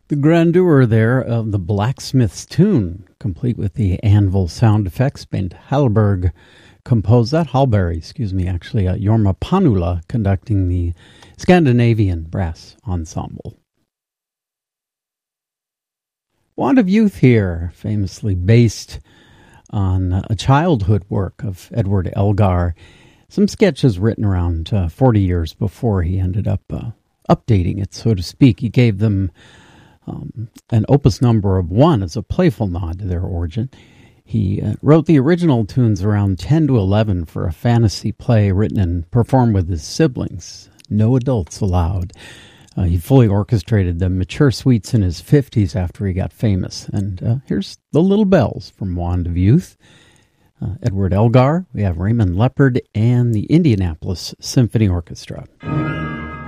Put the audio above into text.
The grandeur there of the Blacksmith's Tune, complete with the anvil sound effects. Bent Hallberg composed that. Hallberg, actually. Jorma Panula conducting the Scandinavian Brass Ensemble. Wand of Youth here, famously based on a childhood work of Edward Elgar. Some sketches written around 40 years before he ended up updating it, so to speak. He gave them an opus number of 1 as a playful nod to their origin. He wrote the original tunes around 10 to 11 for a fantasy play written and performed with his siblings. No adults allowed. He fully orchestrated the mature suites in his 50s after he got famous. And here's The Little Bells from Wand of Youth. Edward Elgar, we have Raymond Leopard, and the Indianapolis Symphony Orchestra.